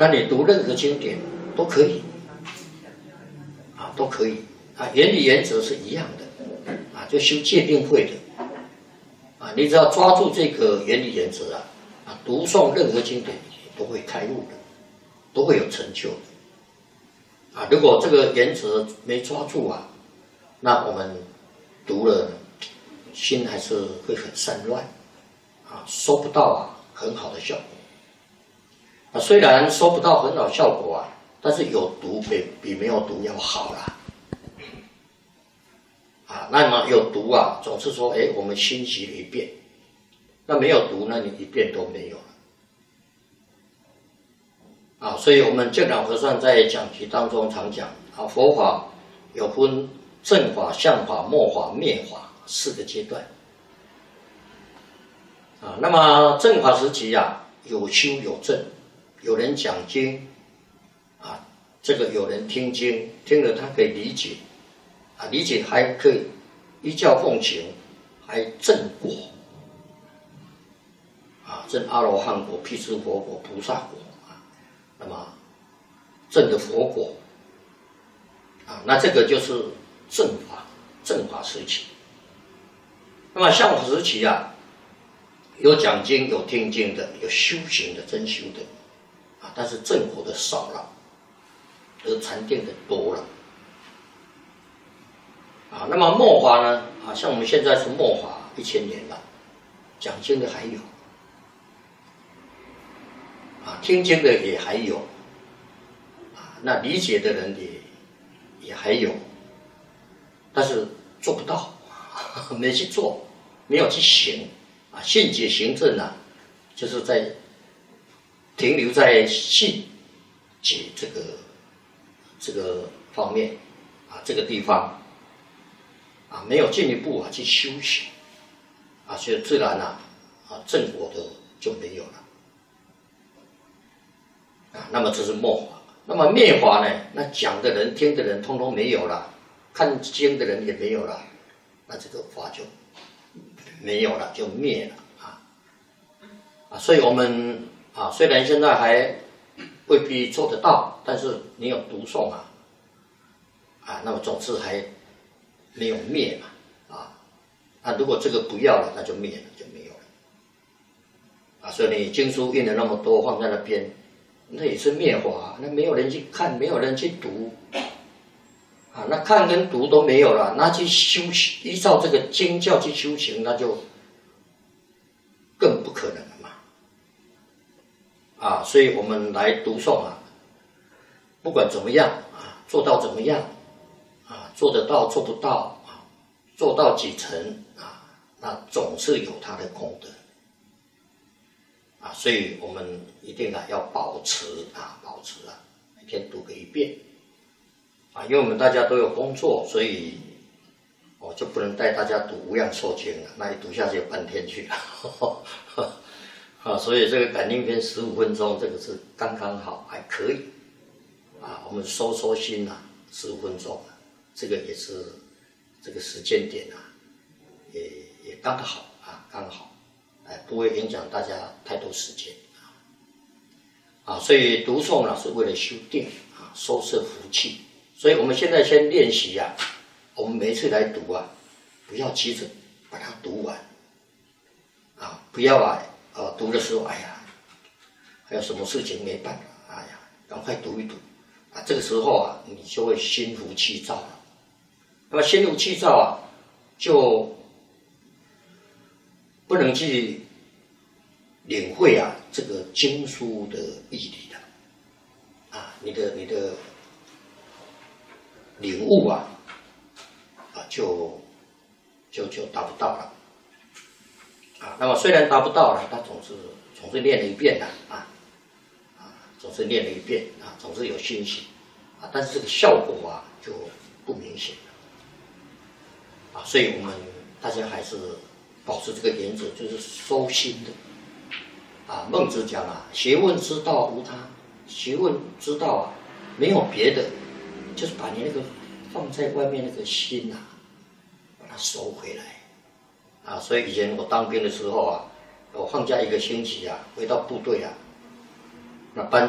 那你读任何经典都可以，啊，都可以啊，原理原则是一样的，啊，就修戒定慧的，啊，你只要抓住这个原理原则啊，啊，读诵任何经典都会开悟的，都会有成就的，啊，如果这个原则没抓住啊，那我们读了心还是会很散乱，啊，收不到啊很好的效果。啊，虽然收不到很好效果啊，但是有读比没有读要好啦。啊，那么有读啊，总是说，哎，我们欣习了一遍；那没有读，那你一遍都没有了。啊，所以我们净老和尚在讲题当中常讲啊，佛法有分正法、相法、末法、灭法4个阶段。啊，那么正法时期啊，有修有证。有人讲经，啊，这个有人听经，听了他可以理解，啊，理解还可以依教奉行，还证果，啊，证阿罗汉果、辟支佛果、菩萨果，啊，那么证的佛果，啊，那这个就是正法时期。那么相法时期啊，有讲经、有听经的，有修行的、真修的。啊，但是正果的少了，而禅定的多了。啊，那么末法呢？啊，像我们现在是末法1000年了，讲经的还有，啊，听经的也还有，啊，那理解的人也还有，但是做不到，没去做，没有去行，啊，信解行证啊，就是在。停留在信解这个方面啊，这个地方啊，没有进一步啊去修行啊，所以自然啊正果的就没有了啊。那么这是末法，那么灭法呢？那讲的人、听的人，通通没有了，看经的人也没有了，那这个法就没有了，就灭了啊。所以我们。啊，虽然现在还未必做得到，但是你有读诵啊，那么总是还没有灭嘛，那如果这个不要了，那就灭了，就没有了，所以你经书印了那么多放在那边，那也是灭法，那没有人去看，没有人去读，那看跟读都没有了，那去修行，依照这个经教去修行，那就更不可能了。所以我们来读诵啊，不管怎么样啊，做到怎么样啊，做得到做不到啊，做到几成啊，那总是有它的功德啊，所以我们一定要保持每天读个1遍啊，因为我们大家都有工作，所以我就不能带大家读无量寿经了，那一读下去有半天去了。所以这个感应篇15分钟，这个是刚刚好，还可以我们收心15分钟这个也是这个时间点也刚好刚好，不会影响大家太多时间所以读诵是为了修定收摄福气，所以我们现在先练习我们每一次来读不要急着把它读完不要读的时候，还有什么事情没办法，赶快读一读这个时候你就会心浮气躁了。那么心浮气躁就不能去领会这个经书的义理了你的领悟就达不到了。那么虽然达不到了，他总是念了一遍总是念了一遍总是有欣喜但是这个效果就不明显了所以我们大家还是保持这个原则，就是收心的孟子讲学问之道无他，学问之道没有别的，就是把你那个放在外面那个心把它收回来。所以以前我当兵的时候我放假1个星期回到部队那班